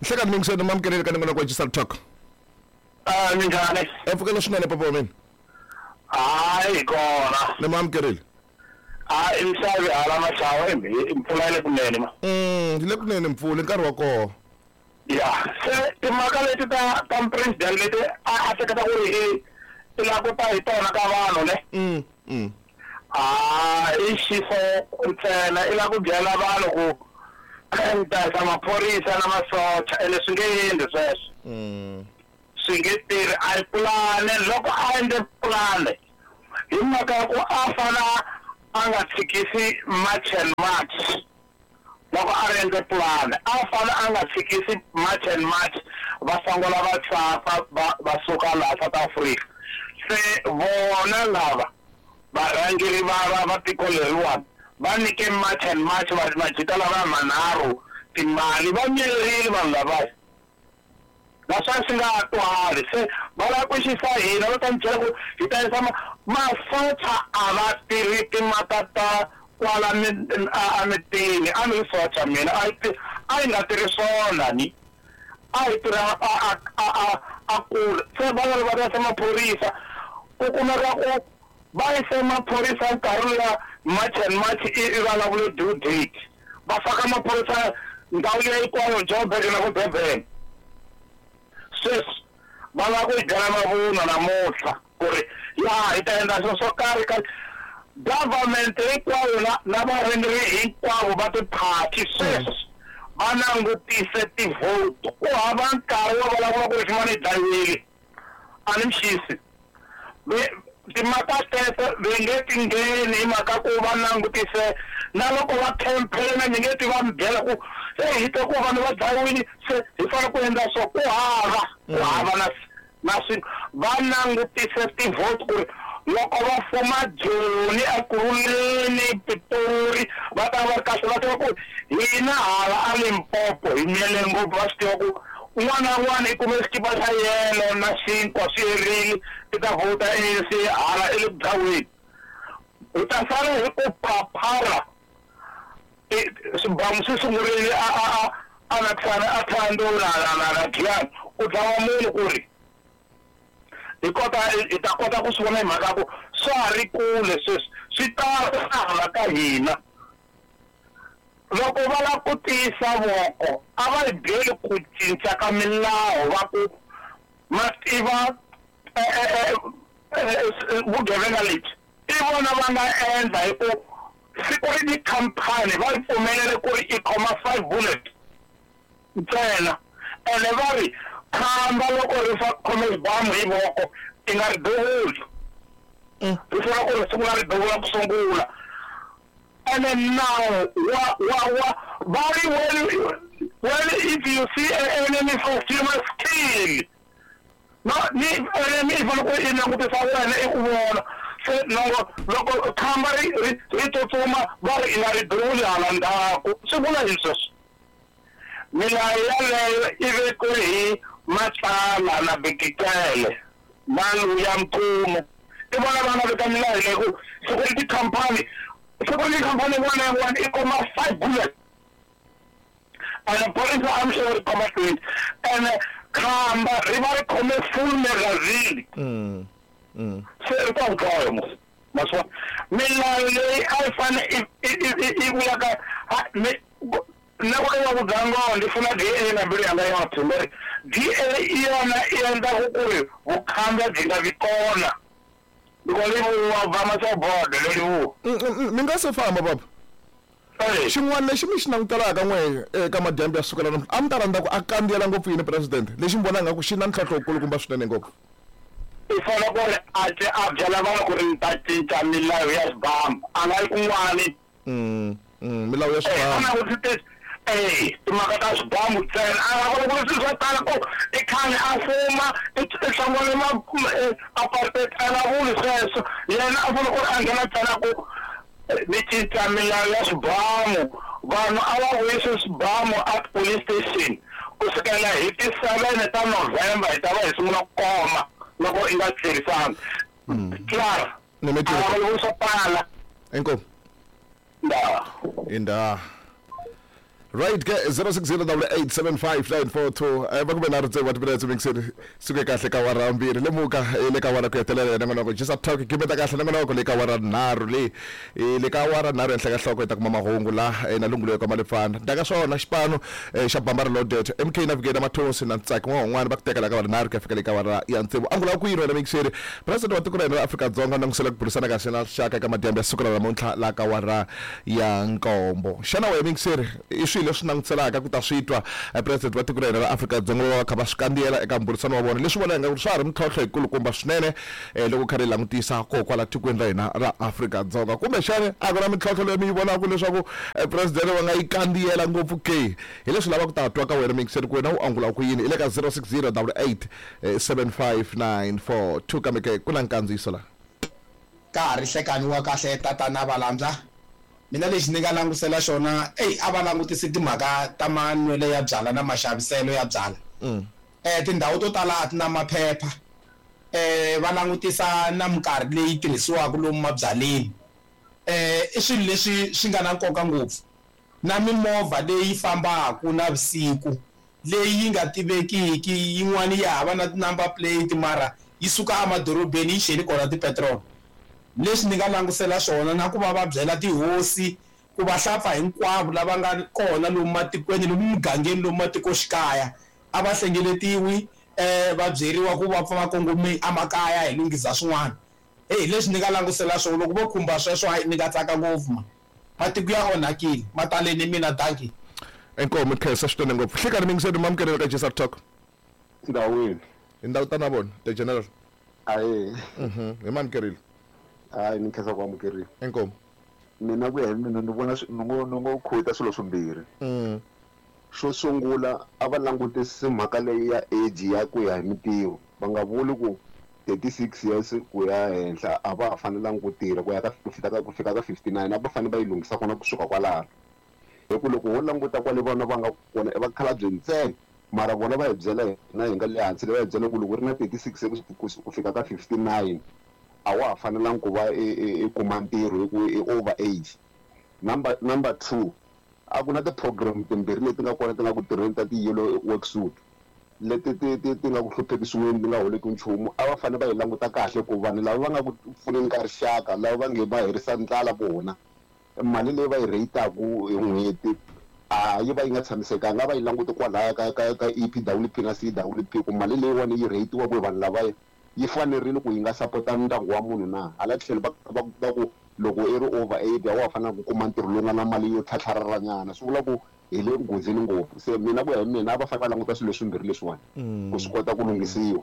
Hleka ningisene mamkelele kanina kwa Digital Talk. Minjani? Efukela swinene papa mina. Hayi kona. Le mamkelele. Imsavi hala machawa impfula ile kunene ma. Ile kunene mpfula nkarhi wa koho. Ya, se timhaka leti ta president leti a teketa ku ri i la ku ta hi tona ka vanhu ne. I xifo ntsena i la ku byela vanhu ku ta maphorisa na masocha ene swi nge endli sweswo. Swi nge tirhi a yi pulane loko a endle pulane hi mhaka ya ku a fana a nga tshikisi march and march loko a ri endle pulane a fana a nga tshikisi march and march va sungula va tsapa va suka laha South Africa se vona lava varhangeri va tiko leriwani va nyike march and march majita lava manharhu timali va miyerile vanhu lavaya naswona swi nga twali se va lava ku xisa hina va ta ni byela ku hi ta yisa masocha a va tirhi timhaka ta kwala emitini a ni socha mina a yi nga tirhi swona ni a yi tirha a kule se va nga va ta maphorisa ku kumeka ku va yise maphorisa nkarhi la march and march i vulavule due date va faka maphorisa ndhawu leyi kwayo Joburg na ku Durban sweswi va lava ku yi byela mavunwa namuntlha ku ri ya hi ta endla swilo swo karhi ka government hinkwayo na varhangeri hinkwavo va ti-party sweswi va langutise ti-vote ku hava nkarhi wo vulavula ku ri xin'wana yi dlayiwile a ni mixisi timhaka teto va nge ti ngheni hi mhaka ku va langutise na loko va campaign ni nge ti va mi byela ku hi te ku vanhu va dlayiwile se hi fanele ku endla so ku hava na swi va langutise ti-vote ku ri loko va fuma Joni ekuruleni Pitori va ta va ri kahle va tiva ku hina hala a Limpopo hi miyele ngopfu va swi tiva ku un'wana na un'wana i kume xikipa xa yelo na xinkwa swi herile i ta vhota ANC hala i le budawini hi ta sala hi ku phaphara swibamu swi sungurile a nakusana a Thando na Giyani ku dlawa munhu ku ri hi ta kota ku swi vona hi mhaka ku swa ha ri kule sweswi swi ta hala ka hina loko va lava ku tiyisa voko a va hi byeli ku cinca ka milawu va ku ma tiva vugevenga lebyi i vona va nga endla hi ku security company va yi pfumelele ku ri i khoma 5 bullet ntsena ene va ri khamba loko ri fa khome xibamu hi voko i nga ri duvuli ri fanele ku ri sungula ri duvula ku sungula ene now very well if you see an enemy first you must kill no ni enemy fanele ku i langutisa wena i ku vona se loko khamba ri tsutsuma va ri i nga ri duvuli hala ndzhaku swi vula hi sweswo milawu yaleyo i vekiwe hi Matlala na Bikitele vanhu ya mfumo i vona va nga veka milawu leyi ku security company one i kuma 5 bullets and police I'm sure it come to it and khamba ri va ri khome full magazine se ri ta dlaya maswa milawu leyi a yi fane i vula ka na ku va ku dzangwa ndi funa DA na mbili yanga ya mathumeri DA iyona iendla ku ri vukhamba byi nga vi kona loko leyi va masobodo leyi mi nga se famba baba xin'wana lexi mi xi langutelaka n'we eka madyambu ya sukela namuntlha a mi ta rhandza ku a kandziyela ngopfu yini president lexi mi vonaka ku xi na ntlhontlho wukulukumba swinene ngopfu i fanele ku ri a byela vanhu ku ri ni ta cinca milawu ya swibamu a nga yi kun'wani milawu ya swibamu timhaka ta swibamu ntsena a nga vona ku ri swilo swo tala ku i khale a fuma i hlangane apartheid a nga vuli sweswo yena a fanele ku ri a nghena ntsena ku ni cinca milawu ya swibamu vanhu a va vuyisi swibamu at police station ku sukela hi ti 7 ta November hi ta va hi sungula ku koma loko i nga tlherisanga clara a va vuyisa pala inkomu inda right ke 0608875942 bakube na rutse what minutes mixed suke kahle ka wara mbiri lemuka le ka wara ku yetelela na ngona just talk gimeta kahle na ngona le ka wara naru le ka wara naru enhla ka hloko eta kuma mahungu la nalungulo ka malefana ndaka swona xipano xa bambara loaded MK navigate amathosi na ntsaki n'wana bakuteka la ka wara naru ka fika le ka wara ya ntsevu angula ku yiro na mixed president wa tiko ra Afrika Dzonga na ngisela ku burisana kahle na shaka ka madembe sukela la montla la ka wara ya nkombo xana wa mixed leswi nangutselaka ku ta switwa president wa tiko ra Afrika Dzonga wa kha va swikandiyela eka mburisano wa vona leswi vona nga swa ri mthlotlho hikulukumba swinene loko khari langutisa ko kwala tikweni ra hina ra Afrika Dzonga kumbe xana a ku na mithlotlho leyi mi vonaka leswaku president va nga yi kandiyela ngopfu ke hi leswi lava ku ta twa ka wena mixed ku wena u angula ku yini ile ka 0608875942 kambe ke ku na nkandziyiso la ka ha ri hlekani wa kahle tatana Valambya mina lexi ni nga langusela xona a va langutisi timhaka ta manwele ya byala na maxaviselo ya byala tindhawu to tala a ti na maphepha va langutisa na minkarhi leyi tirhisiwaka lomu mabyaleni i swilo leswi swi nga na nkoka ngopfu na mimovha leyi fambaka navusiku leyi nga tivekiki yin'wani ya hava na number plate mara yi suka emadorobeni yi xeli kona tipetrol leswi ni nga langusela swona na ku va va byela tihosi ku va hlapfa hinkwavo lava nga kona lomu matikweni lomu mugangeni lomu matikoxikaya a va hlengeletiwi va byeriwa ku va pfa va kongome amakaya hi lunghisa swin'wana leswi ni nga langusela swona loko vo khumba sweswo ni nga tsaka ngopfu matiko ya onhakile mataleni mina danki enkomo khesa switone ngopfu hlikani mingiseni mamkelelo ka Jesa Talk ndawini indawu ta na vona the general ayi hi mamkelelo hayi ni khesa kwamukerile enkomo mina ku ya hi mina ni vona ni ngo khota swilo swimbirhi xo sungula a va langutisi mhaka leyi ya age ya ku ya hi mintirho va nga vuli ku 36 years ku ya henhla a va ha fanelangi ku tirha ku ya ka ku fika ka 59 a va fanele va yi lunghisa kona kusuka kwalaho hi ku loko ho languta kwale vona va nga kona i vakhalabye ntsena mara vona va hi byela hina hi nga le hansi leyi va hi byela ku loko ri na 36 ku fika ka 59 a wa ha fanelangi ku va i kuma ntirho hi ku i over age number 2 a ku na ti-program timbirhi leti nga kona ti nga ku tirheni ta ti-yellow worksuit leti ti nga ku hluphekisiweni ti nga holeki nchumu a va fanele va hi languta kahle ku vanhu lava va nga ku pfuneni ka rixaka lava va nge va herisa ndlala vona mali leyi va yi reyitaku hi n'hweti a yi va yi nga tshamisekanga a va yi languti kwalaya ka EPWP na CWP ku mali leyiwani yi reyitiwaku hi vanhu lava yi fanerile ku yi nga sapota ndyangu wa munhu na hala tlhelo va ku loko i ri over 80 a wa fanele ku kuma ntirho lowu nga na mali yo tlhatlhararanyana swi vula ku hi le nghozini ngopfu se mina ku ya hi mina a va fanele va languta swilo leswimbirhi leswiwani ku swi kota ku lunghisiwa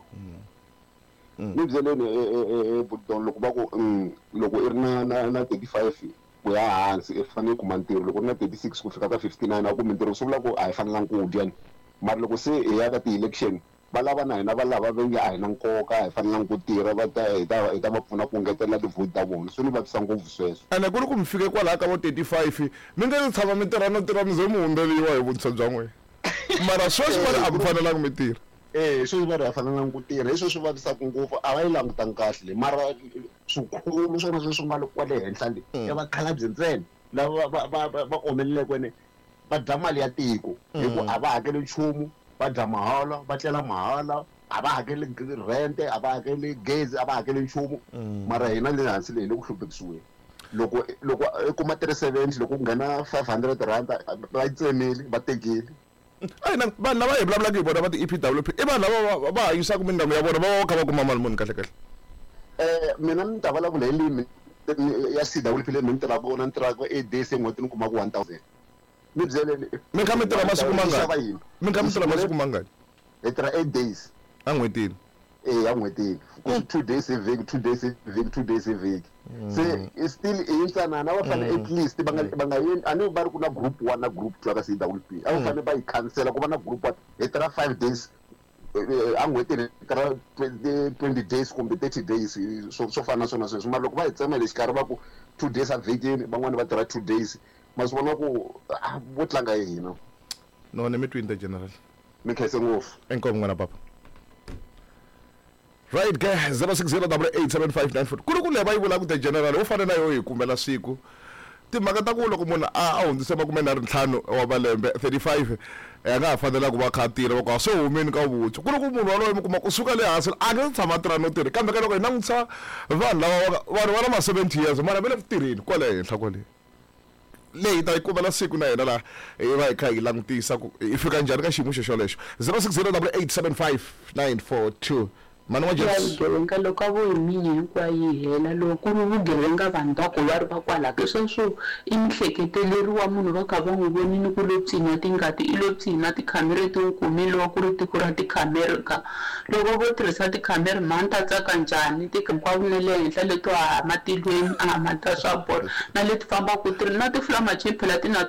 ni byeleni Bulldog loko va ku loko i ri na 35 ku ya hansi i fanele kuma ntirho loko ri na 36 ku fika ka 59 a ku mintirho swi vula ku a hi fanelangi ku dya mara loko se hi ya ka ti-election va lava na hina va lava va nge a hi na nkoka hi fanelangi ku tirha hi ta va pfuna ku ngetela tivhoti ta vona swi ni vavisa ngopfu sweswo ene ku ri ku mi fike kwalaha ka vo 35 mi nge ni tshama mi tirha no tirha mi ze mi hundzeriwa hi vuntshwa bya n'wina mara sweswi va ri a mi fanelangi mi tirha sweswi va ri a fanelangi ku tirha hi sweswi swi vavisaka ngopfu a va yi langutangi kahle leyi mara swikhulu swona sweswi nga le kwale henhla le i vakhalabye ntsena lava va omeleleke ene va dya mali ya tiko hi ku a va hakeli nchumu va dya mahala va tlela mahala a va hakeli rente a va hakeli gezi a va hakeli nchumu mara hina le hansi leyi le ku hluphekisiweni loko i kuma 370 loko ku nghena 500 rand va yi tsemeli va tekeli vanhu lava hi vulavulaka hi vona va ti-EPWP i vanhu lava va hanyisaka mindyangu ya vona va va kha va kuma mali muni kahle kahle mina ni ta vulavula hi leyi ya CWP leyi mi ni tirhaka vona ni tirhaka 8 days en'hwetini ni kumaka 1000 mi byeleni mi kha mi tirha masiku mangani mi kha mi tirha masiku mangani hi tirha 8 days a n'hwetini a n'hwetini ku 2 days a vhiki 2 days a vhiki 2 days a vhiki se still i yintsanana a va fanele at least va nga a ni va ri ku na group 1 na group 2 ka CWP a va fanele va yi khansela ku va na group 1 hi tirha 5 days a n'hwetini hi tirha 20 days kumbe 30 days swo fana na swona sweswo mara loko va hi tsema le xikarhi va ku 2 days a vhikini van'wani va tirha 2 days ma swi vona ku vo tlanga hi hina no ni mi twini general mi khense ngopfu enkomo n'wana papa right ke 060887594 ku ri ku leyi va yi vulaka the general u fanele na yo hi kumela siku timhaka ta ku loko munhu a hundzise 25 wa malembe 35 nga fanela ku va kha tirha loko so humeni ka vuthu ku loko munhu waloye mi kuma kusuka le hansi a nga tshama tirha no tirha kambe ka loko hi langutisa vanhu lava vanhu va na ma 70 years mara va le ku tirheni kwale henhla kwale leyi ta ikumela siku na yena la hi va hi kha hi langutisa ku i fika njhani ka xiyimo xexolexo 0608759442 mani wa James vugevenga loko a vo hi minyi hinkwayo yi hela loko ku ri vugevenga vanhu va ku va ri va kwalaka sweswo i mihleketeleriwa munhu va kha va n'wi vonini ku lo tshinya tingati i lo tshinya tikhamera ti n'wi kumile wa ku ri tiko ra tikhamera loko vo tirhisa tikhamera mani ta tsaka njhani hinkwavo ne le henhla leto a matilweni a mata swa bolo na leti fambaka ti ri na tiflamachini phela ti na